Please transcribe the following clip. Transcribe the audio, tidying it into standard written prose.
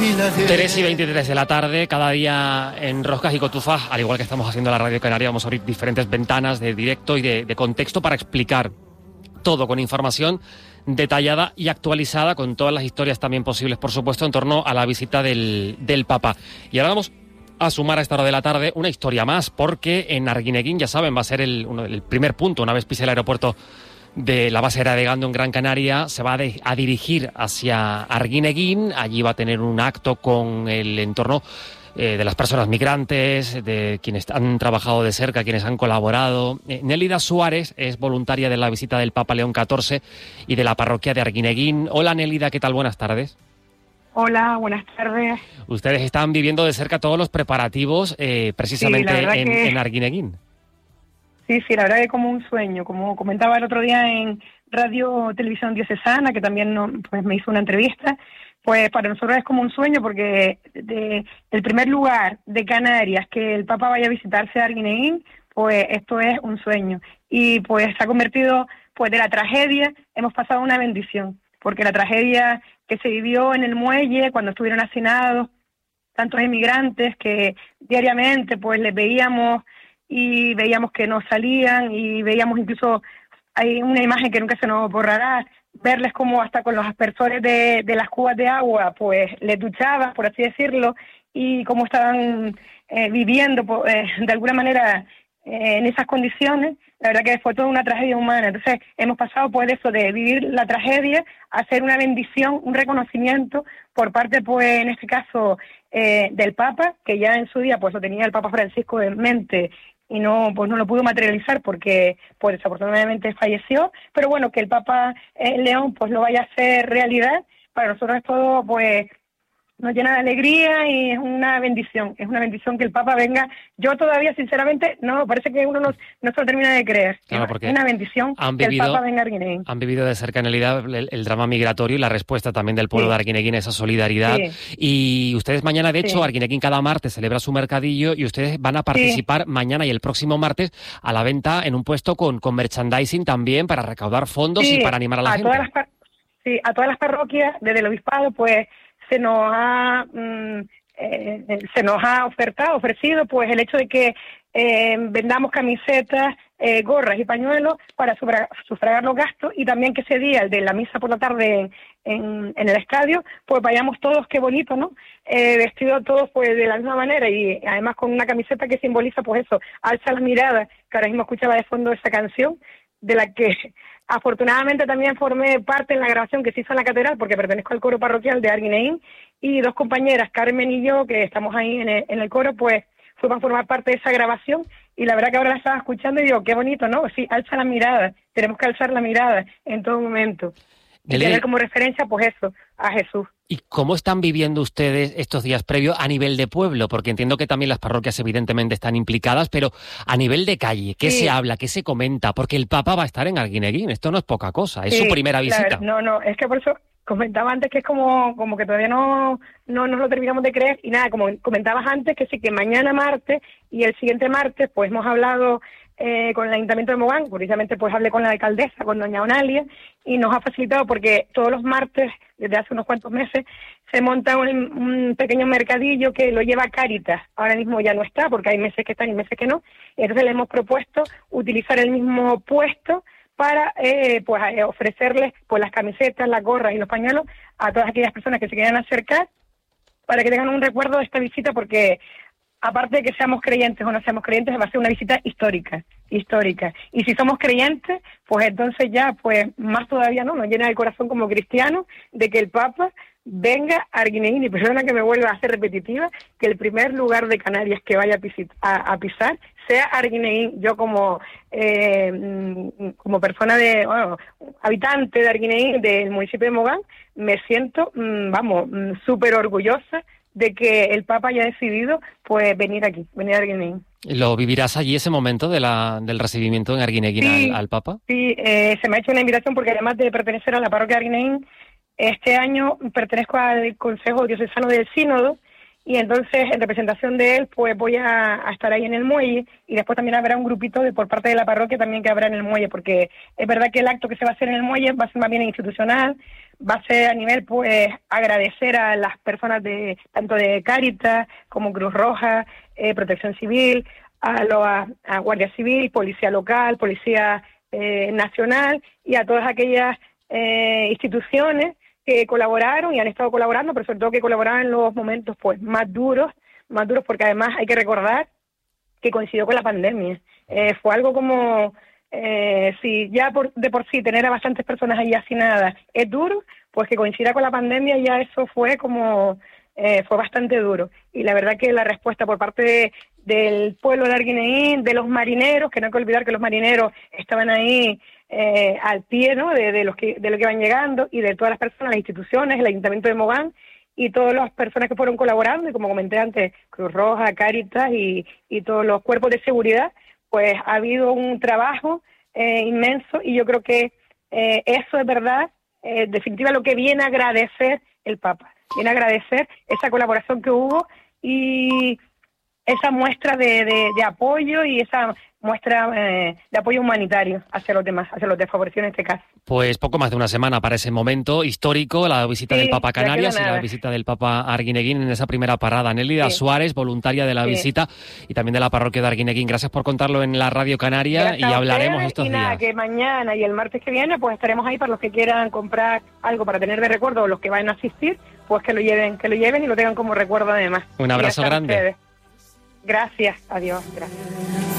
3:23 de la tarde, cada día en Roscas y Cotufas, al igual que estamos haciendo la Radio Canaria, vamos a abrir diferentes ventanas de directo y de contexto para explicar todo con información detallada y actualizada, con todas las historias también posibles, por supuesto, en torno a la visita del Papa. Y ahora vamos a sumar a esta hora de la tarde una historia más, porque en Arguineguín, ya saben, va a ser el primer punto, una vez pise el aeropuerto de la base aérea de Gando en Gran Canaria, se va a dirigir hacia Arguineguín. Allí va a tener un acto con el entorno de las personas migrantes, de quienes han trabajado de cerca, quienes han colaborado. Nélida Suárez es voluntaria de la visita del Papa León XIV y de la parroquia de Arguineguín. Hola Nélida, ¿qué tal? Buenas tardes. Hola, buenas tardes. Ustedes están viviendo de cerca todos los preparativos precisamente en Arguineguín. Sí, la verdad que como un sueño, como comentaba el otro día en Radio Televisión Diocesana, que también pues me hizo una entrevista, pues para nosotros es como un sueño, porque el primer lugar de Canarias que el Papa vaya a visitarse a Arguineguín, pues esto es un sueño. Y pues se ha convertido, pues de la tragedia hemos pasado a una bendición, porque la tragedia que se vivió en el muelle cuando estuvieron hacinados tantos inmigrantes que diariamente pues les veíamos y veíamos que no salían, y veíamos incluso, hay una imagen que nunca se nos borrará, verles como hasta con los aspersores de las cubas de agua, pues les duchaban, por así decirlo, y cómo estaban viviendo de alguna manera en esas condiciones. La verdad que fue toda una tragedia humana. Entonces hemos pasado pues de eso, de vivir la tragedia, a hacer una bendición, un reconocimiento por parte, pues en este caso, del Papa, que ya en su día pues lo tenía el Papa Francisco en mente, y no lo pudo materializar porque pues desafortunadamente falleció, pero bueno, que el Papa León pues lo vaya a hacer realidad, para nosotros es todo, pues nos llena de alegría y es una bendición que el Papa venga. Yo todavía sinceramente no, parece que uno no se lo termina de creer. Claro, porque es una bendición que el Papa venga a Arguineguín. Han vivido de cerca en realidad el drama migratorio y la respuesta también del pueblo de Arguineguín, esa solidaridad. Y ustedes mañana, de hecho, Arguineguín cada martes celebra su mercadillo, y ustedes van a participar mañana y el próximo martes a la venta en un puesto con merchandising también, para recaudar fondos y para animar a la gente. A todas las parroquias, desde el obispado, pues se nos ha ofrecido pues el hecho de que vendamos camisetas, gorras y pañuelos para sufragar los gastos, y también que ese día, el de la misa por la tarde en el estadio, pues vayamos todos, qué bonito, ¿no? Vestidos todos pues de la misma manera, y además con una camiseta que simboliza pues eso, alza la mirada, que ahora mismo escuchaba de fondo esa canción, de la que afortunadamente también formé parte en la grabación que se hizo en la catedral, porque pertenezco al coro parroquial de Arguineguín, y dos compañeras, Carmen y yo, que estamos ahí en el coro, pues fuimos a formar parte de esa grabación, y la verdad que ahora la estaba escuchando y digo, qué bonito, ¿no? Sí, alza la mirada, tenemos que alzar la mirada en todo momento. Y tener como referencia, pues eso, a Jesús. ¿Y cómo están viviendo ustedes estos días previos a nivel de pueblo? Porque entiendo que también las parroquias evidentemente están implicadas, pero a nivel de calle, ¿qué se habla, qué se comenta? Porque el Papa va a estar en Arguineguín, esto no es poca cosa, es su primera visita. No, es que por eso comentaba antes que es como que todavía no nos lo terminamos de creer, y nada, como comentabas antes, que sí, que mañana martes y el siguiente martes pues hemos hablado con el Ayuntamiento de Mogán, precisamente pues hablé con la alcaldesa, con doña Onalia, y nos ha facilitado, porque todos los martes, desde hace unos cuantos meses, se monta un pequeño mercadillo que lo lleva Cáritas. Ahora mismo ya no está, porque hay meses que están y meses que no, y entonces le hemos propuesto utilizar el mismo puesto para ofrecerles pues las camisetas, las gorras y los pañuelos a todas aquellas personas que se quieran acercar, para que tengan un recuerdo de esta visita, porque aparte de que seamos creyentes o no seamos creyentes, va a ser una visita histórica. Y si somos creyentes, pues entonces ya, pues más todavía nos llena el corazón como cristianos de que el Papa venga a Arguineguín, y perdona que me vuelva a ser repetitiva, que el primer lugar de Canarias que vaya a pisar sea Arguineguín. Yo como persona habitante de Arguineguín, del municipio de Mogán, me siento, súper orgullosa de que el Papa haya decidido pues venir a Arguineguín. ¿Lo vivirás allí ese momento del recibimiento en Arguineguín al Papa? Sí, se me ha hecho una invitación, porque además de pertenecer a la parroquia de Arguineguín, este año pertenezco al Consejo Diocesano del Sínodo, y entonces en representación de él pues voy a estar ahí en el muelle, y después también habrá un grupito por parte de la parroquia también que habrá en el muelle, porque es verdad que el acto que se va a hacer en el muelle va a ser más bien institucional, va a ser a nivel pues agradecer a las personas de tanto de Cáritas como Cruz Roja, Protección Civil, a Guardia Civil, Policía Local, Policía Nacional, y a todas aquellas instituciones que colaboraron y han estado colaborando, pero sobre todo que colaboraron en los momentos pues más duros, porque además hay que recordar que coincidió con la pandemia. Fue algo como, si ya de por sí tener a bastantes personas ahí hacinadas es duro, pues que coincida con la pandemia ya eso fue como, fue bastante duro. Y la verdad que la respuesta por parte del pueblo de Arguineguín, de los marineros, que no hay que olvidar que los marineros estaban ahí al pie, ¿no?, de lo que van llegando, y de todas las personas, las instituciones, el Ayuntamiento de Mogán y todas las personas que fueron colaborando, y como comenté antes, Cruz Roja, Cáritas y todos los cuerpos de seguridad, pues ha habido un trabajo inmenso, y yo creo que eso es verdad, en definitiva lo que viene a agradecer el Papa, viene a agradecer esa colaboración que hubo y esa muestra de apoyo y esa muestra de apoyo humanitario hacia los demás, hacia los desfavorecidos en este caso. Pues poco más de una semana para ese momento histórico, la visita del Papa a Canarias y la visita del Papa a Arguineguín en esa primera parada. Nélida Suárez, voluntaria de la visita y también de la parroquia de Arguineguín. Gracias por contarlo en la Radio Canaria. Gracias, y hablaremos estos días. Nada, que mañana y el martes que viene pues estaremos ahí para los que quieran comprar algo para tener de recuerdo, o los que vayan a asistir, pues que lo lleven y lo tengan como recuerdo además. Un abrazo grande. Gracias, adiós, gracias.